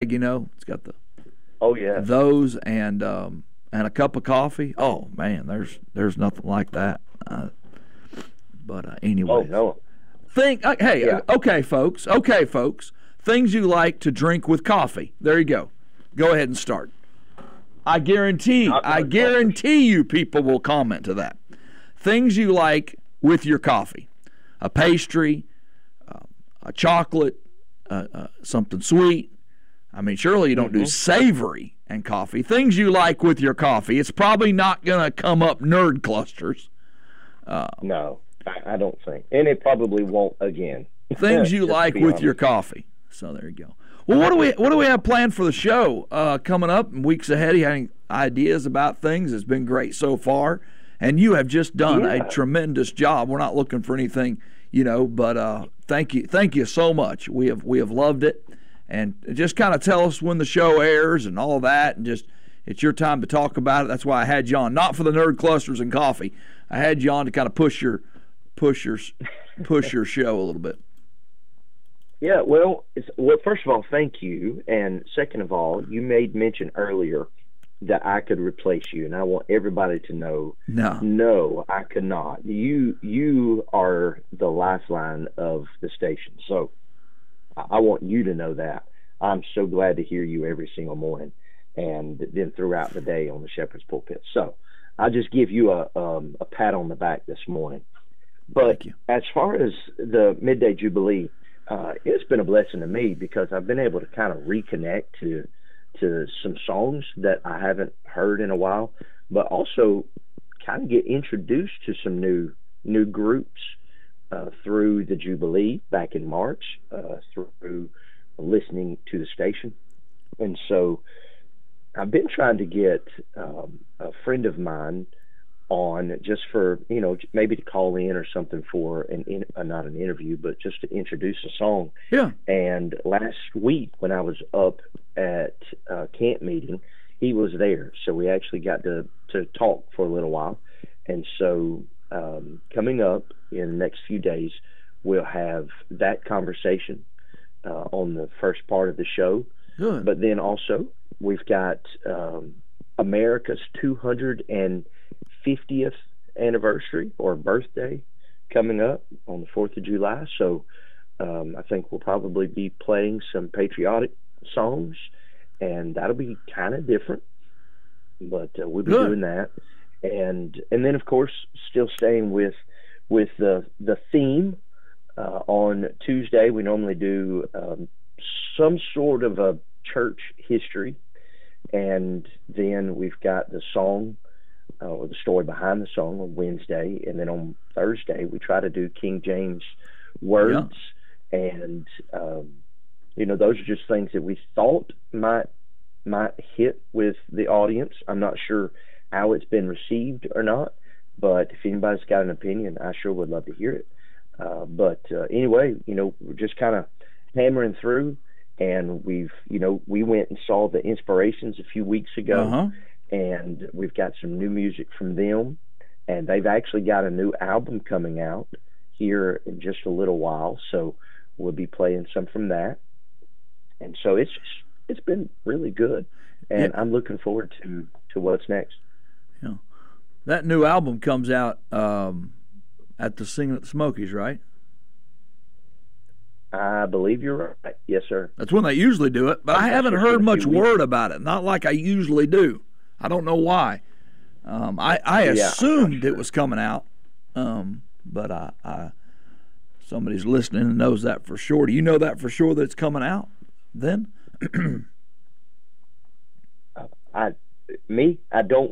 you know. It's got the Oh yeah. those and a cup of coffee. Oh man, there's nothing like that. But anyway. Oh no. Hey, Yeah. okay, folks. Things you like to drink with coffee. There you go. Go ahead and start. I guarantee you people will comment to that. Things you like with your coffee. A pastry, a chocolate, something sweet. I mean, surely you don't do savory and coffee. Things you like with your coffee. It's probably not going to come up nerd clusters. No, I don't think. And it probably won't again. Things you like with your coffee. So there you go. Well, what do we have planned for the show coming up in weeks ahead? You have any ideas about things? It's been great so far, and you have just done a tremendous job. We're not looking for anything, but thank you so much. We have loved it, and just kind of tell us when the show airs and all that, and just it's your time to talk about it. That's why I had you on, not for the nerd clusters and coffee. I had you on to kind of push your show a little bit. Yeah, well, first of all, thank you, and second of all, you made mention earlier that I could replace you, and I want everybody to know, no, I could not. You are the lifeline of the station, so I want you to know that. I'm so glad to hear you every single morning, and then throughout the day on the Shepherd's Pulpit. So I'll just give you a pat on the back this morning. But as far as the Midday Jubilee, it's been a blessing to me because I've been able to kind of reconnect to some songs that I haven't heard in a while, but also kind of get introduced to some new groups through the Jubilee back in March, through listening to the station. And so I've been trying to get a friend of mine on just for, maybe to call in or something for not an interview, but just to introduce a song. Yeah. And last week when I was up at camp meeting, he was there. So we actually got to talk for a little while. And so coming up in the next few days, we'll have that conversation on the first part of the show. Good. But then also we've got America's 250th anniversary or birthday coming up on the 4th of July. So I think we'll probably be playing some patriotic songs, and that'll be kind of different, but we'll be doing that. And then, of course, still staying with the theme. On Tuesday, we normally do some sort of a church history, and then we've got the song or the story behind the song on Wednesday, and then on Thursday we try to do King James words, and those are just things that we thought might hit with the audience. I'm not sure how it's been received or not, but if anybody's got an opinion, I sure would love to hear it. But anyway, we're just kind of hammering through, and we went and saw the Inspirations a few weeks ago, and we've got some new music from them, and they've actually got a new album coming out here in just a little while, so we'll be playing some from that. And so it's been really good, and I'm looking forward to what's next. Yeah, that new album comes out at the Singing at the Smokies, right? I believe you're right. Yes, sir. That's when they usually do it, but I haven't heard much word about it. Not like I usually do. I don't know why. I assumed it was coming out, but I somebody's listening and knows that for sure. Do you know that for sure that it's coming out then? I don't.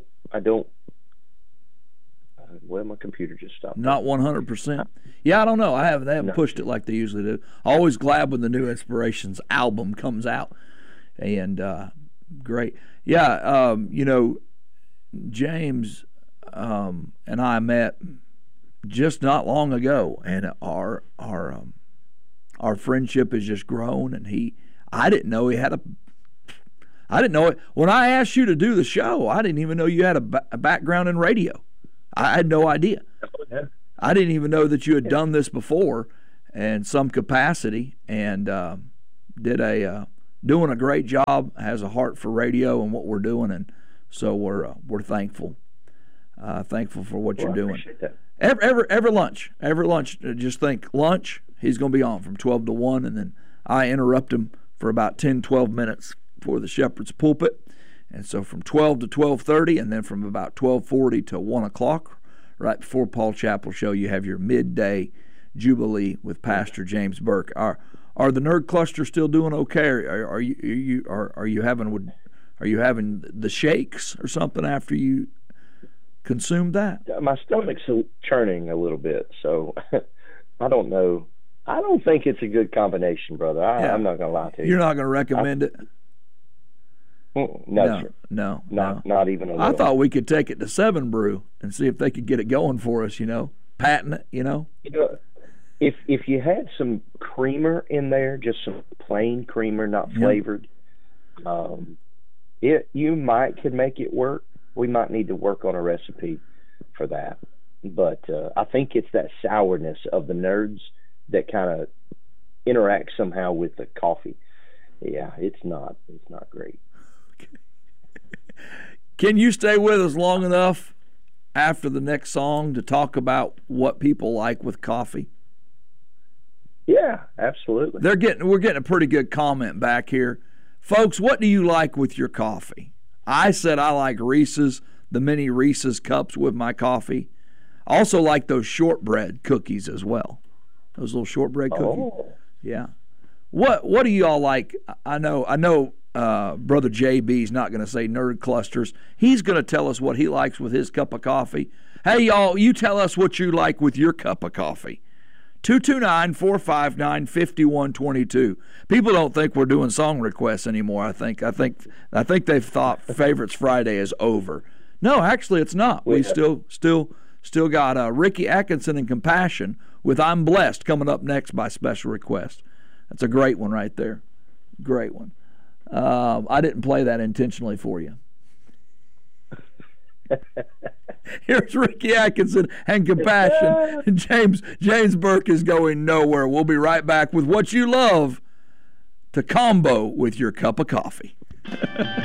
Well, my computer just stopped. Not 100%. Yeah, I don't know. They haven't pushed it like they usually do. Always glad when the new Inspirations album comes out, and great. Yeah, James and I met just not long ago, and our friendship has just grown. And I didn't know he had I didn't know it when I asked you to do the show. I didn't even know you had a background in radio. I had no idea. I didn't even know that you had done this before in some capacity, and did doing a great job, has a heart for radio and what we're doing, and so we're thankful. Thankful for what you're doing. Every lunch, just think lunch, he's going to be on from 12 to 1, and then I interrupt him for about 10, 12 minutes for the Shepherd's Pulpit. And so from 12 to 12:30, and then from about 12:40 to 1 o'clock, right before Paul Chappell Show, you have your midday Jubilee with Pastor James Burke. Are the Nerd Cluster still doing okay? Are you having the shakes or something after you consumed that? My stomach's churning a little bit, so I don't know. I don't think it's a good combination, brother. I'm not going to lie to you. You're not going to recommend it? No, sir. No. Not even a little. I thought we could take it to 7 Brew and see if they could get it going for us, patent it, If you had some creamer in there, just some plain creamer, not flavored, you might could make it work. We might need to work on a recipe for that. But I think it's that sourness of the Nerds that kind of interacts somehow with the coffee. Yeah, it's not great. Okay. Can you stay with us long enough after the next song to talk about what people like with coffee? Yeah, absolutely. We're getting a pretty good comment back here. Folks, what do you like with your coffee? I said I like Reese's, the mini Reese's cups with my coffee. I also like those shortbread cookies as well. Those little shortbread cookies. Oh. Yeah. What do you all like? I know Brother JB's not going to say Nerd Clusters. He's going to tell us what he likes with his cup of coffee. Hey, y'all, you tell us what you like with your cup of coffee. 229-459-5122. People don't think we're doing song requests anymore. I think they've thought Favorites Friday is over. No, actually, it's not. We still got Ricky Atkinson and Compassion with "I'm Blessed" coming up next by special request. That's a great one right there. Great one. I didn't play that intentionally for you. Here's Ricky Atkinson and Compassion. And James Burke is going nowhere. We'll be right back with what you love to combo with your cup of coffee.